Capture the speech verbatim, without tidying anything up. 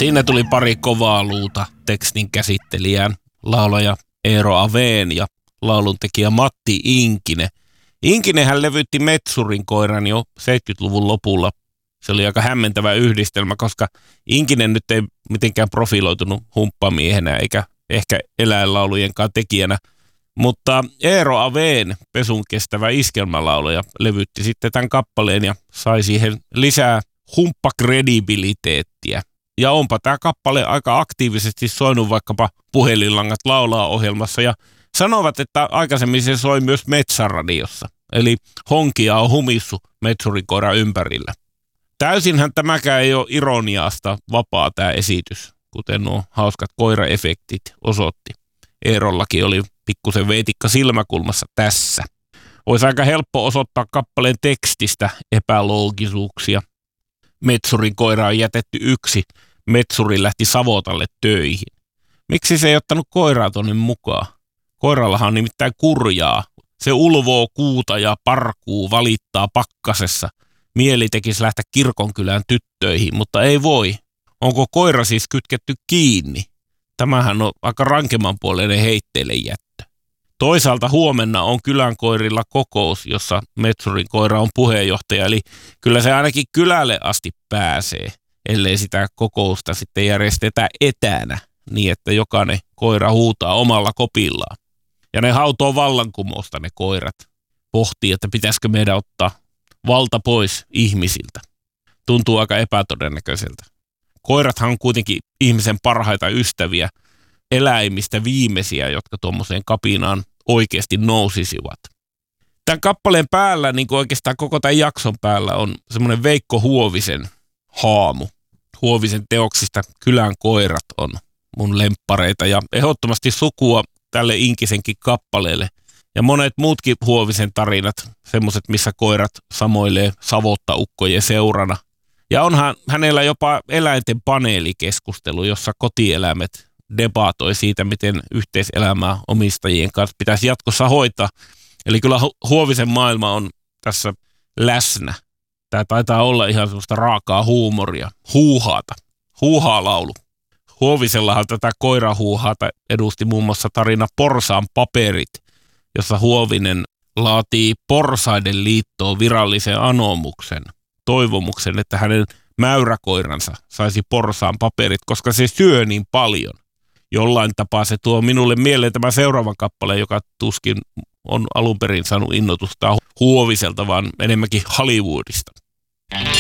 Siinä tuli pari kovaa luuta tekstin käsittelijään, laulaja Eero Avén ja lauluntekijä Matti Inkinen. Inkinenhän levytti Metsurin koiran jo seitsemänkymmentäluvun lopulla. Se oli aika hämmentävä yhdistelmä, koska Inkinen nyt ei mitenkään profiloitunut humppamiehenä eikä ehkä eläinlaulujenkaan tekijänä. Mutta Eero Avén, pesun kestävä iskelmälaulaja, levytti sitten tämän kappaleen ja sai siihen lisää humppakredibiliteettiä. Ja onpa tämä kappale aika aktiivisesti soinut vaikkapa Puhelinlangat laulaa -ohjelmassa ja sanovat, että aikaisemmin se soi myös Metsäradiossa. Eli honkia on humissu Metsurin koiran ympärillä. Täysinhän tämäkään ei ole ironiasta vapaa tämä esitys, kuten nuo hauskat koiraefektit osoitti. Eerollakin oli pikkusen veitikka silmäkulmassa tässä. Olisi aika helppo osoittaa kappaleen tekstistä epäloogisuuksia. Metsurin koira on jätetty yksi. Metsuri lähti Savotalle töihin. Miksi se ei ottanut koiraa tonne mukaan? Koirallahan on nimittäin kurjaa. Se ulvoo kuuta ja parkuu, valittaa pakkasessa. Mieli tekisi lähteä kirkonkylään tyttöihin, mutta ei voi. Onko koira siis kytketty kiinni? Tämähän on aika rankemmanpuoleinen heitteille jättö. Toisaalta huomenna on kylän koirilla kokous, jossa Metsurin koira on puheenjohtaja, eli kyllä se ainakin kylälle asti pääsee, ellei sitä kokousta sitten järjestetä etänä, niin että jokainen koira huutaa omalla kopillaan. Ja ne hautoo vallankumousta ne koirat. Pohtii, että pitäisikö meidän ottaa valta pois ihmisiltä. Tuntuu aika epätodennäköiseltä. Koirathan on kuitenkin ihmisen parhaita ystäviä, eläimistä viimeisiä, jotka tuommoiseen kapinaan oikeasti nousisivat. Tämän kappaleen päällä, niin kuin oikeastaan koko tämän jakson päällä, on semmoinen Veikko Huovisen haamu. Huovisen teoksista Kylän koirat on mun lemppareita ja ehdottomasti sukua tälle Inkisenkin kappaleelle. Ja monet muutkin Huovisen tarinat, semmoiset missä koirat samoilee savottaukkojen seurana. Ja onhan hänellä jopa eläinten paneelikeskustelu, jossa kotieläimet debatoi siitä, miten yhteiselämää omistajien kanssa pitäisi jatkossa hoitaa. Eli kyllä Huovisen maailma on tässä läsnä. Tämä taitaa olla ihan sellaista raakaa huumoria, huuhaata, huuhaalaulu. Huovisellahan tätä koirahuuhaata edusti muun muassa tarina Porsaan paperit, jossa Huovinen laatii Porsaiden liittoon virallisen anomuksen, toivomuksen, että hänen mäyräkoiransa saisi Porsaan paperit, koska se syö niin paljon. Jollain tapaa se tuo minulle mieleen tämä seuraavan kappaleen, joka tuskin on alun perin saanut innotusta Huoviselta, vaan enemmänkin Hollywoodista.